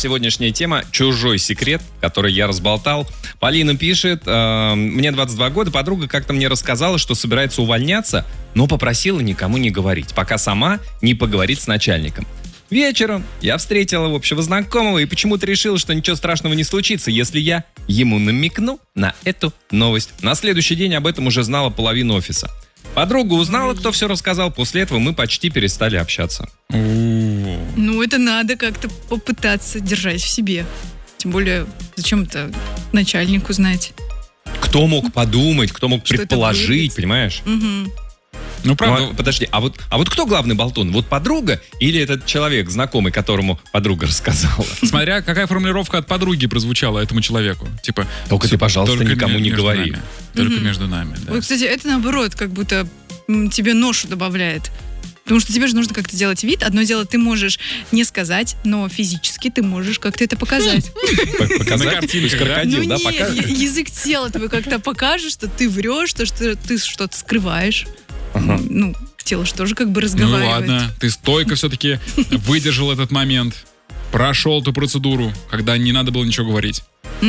сегодняшняя тема «Чужой секрет», который я разболтал. Полина пишет: мне 22 года, подруга как-то мне рассказала, что собирается увольняться, но попросила никому не говорить, пока сама не поговорит с начальником. Вечером я встретила общего знакомого и почему-то решила, что ничего страшного не случится, если я ему намекну на эту новость. На следующий день об этом уже знала половина офиса. Подруга узнала, кто все рассказал. После этого мы почти перестали общаться. Ну, это надо как-то попытаться держать в себе. Тем более, зачем это начальнику знать? Кто мог подумать, кто мог предположить, понимаешь? Угу. Ну, правда. Подожди, а вот кто главный болтун? Вот подруга или этот человек, знакомый, которому подруга рассказала? Смотря какая формулировка от подруги прозвучала этому человеку. Типа, только ты, пожалуйста, никому не говори. Только между нами, да. Вот, кстати, это наоборот, как будто тебе ношу добавляет. Потому что тебе же нужно как-то делать вид. Одно дело, ты можешь не сказать, но физически ты можешь как-то это показать. Показать? На картинке крокодил, да, покажешь? Язык тела твой как-то покажет, что ты врешь, что ты что-то скрываешь. Ну, тело же тоже как бы разговаривает. Ну ладно, ты стойко все-таки выдержал этот момент. Прошел эту процедуру, когда не надо было ничего говорить.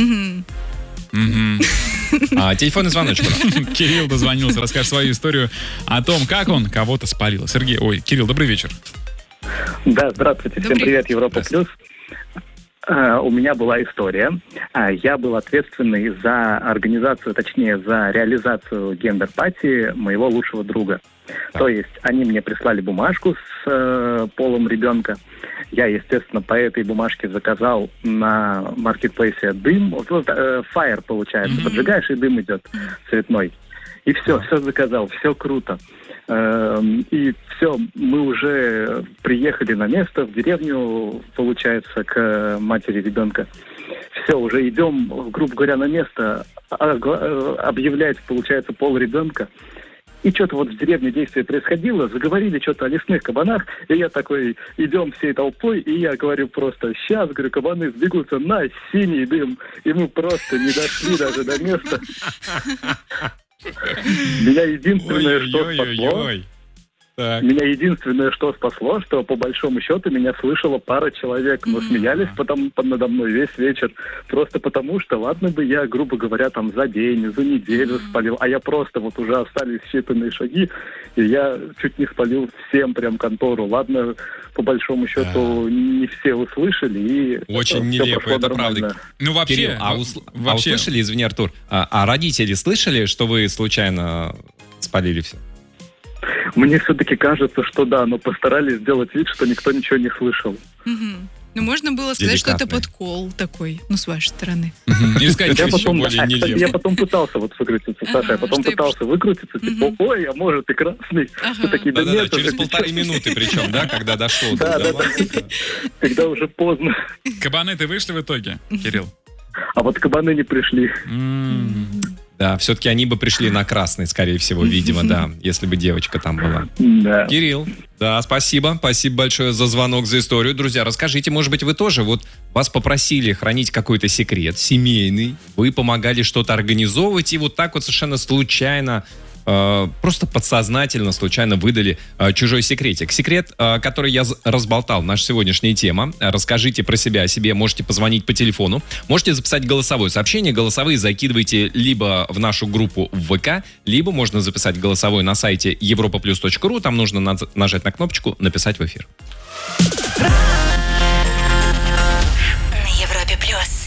Телефонный звоночек. Кирилл дозвонился, расскажет свою историю о том, как он кого-то спалил. Кирилл, добрый вечер. Да, здравствуйте, всем привет, Европа Плюс. У меня была история. Я был ответственный за организацию, точнее, за реализацию гендер-пати моего лучшего друга. То есть они мне прислали бумажку с полом ребенка. Я, естественно, по этой бумажке заказал на маркетплейсе дым. Фаер получается. Поджигаешь, и дым идет цветной. И все заказал, все круто. И все, мы уже приехали на место, в деревню, получается, к матери ребенка. Все, уже идем, грубо говоря, на место, объявлять, получается, пол ребенка. И что-то вот в деревне действие происходило, заговорили что-то о лесных кабанах, и я такой, идем всей толпой, и я говорю просто, сейчас, говорю, кабаны сбегутся на синий дым, и мы просто не дошли даже до места. Меня единственное, что спасло, что по большому счету меня слышала пара человек, но смеялись потом надо мной весь вечер, просто потому что, ладно бы я, грубо говоря, там за день, за неделю спалил, а я просто вот уже остались считанные шаги, и я чуть не спалил всем прям контору. Ладно, по большому счету не все услышали, и очень нелепо, это правда. Ну вообще, Кирилл, услышали, извини, Артур, а родители слышали, что вы случайно спалили все? Мне все-таки кажется, что да, но постарались сделать вид, что никто ничего не слышал. Ну, можно было сказать, что это подкол такой, ну, с вашей стороны. Или сказать, еще более нелепо. Я потом пытался вот выкрутиться, Саша, я потом пытался выкрутиться, типа, ой, а может и красный. Да-да-да, через 1,5 минуты причем, да, когда дошло. Да, когда уже поздно. Кабаны-то вышли в итоге, Кирилл? А вот кабаны не пришли. Да, все-таки они бы пришли на красный, скорее всего, видимо, да, если бы девочка там была. Да. Кирилл, да, спасибо большое за звонок, за историю. Друзья, расскажите, может быть, вы тоже, вот вас попросили хранить какой-то секрет семейный, вы помогали что-то организовывать, и вот так вот совершенно случайно, просто подсознательно, случайно выдали чужой секретик. Секрет, который я разболтал, наша сегодняшняя тема. Расскажите про себя о себе, можете позвонить по телефону, можете записать голосовое сообщение. Голосовые закидывайте либо в нашу группу в ВК, либо можно записать голосовой на сайте europaplus.ru. Там нужно нажать на кнопочку «Написать в эфир».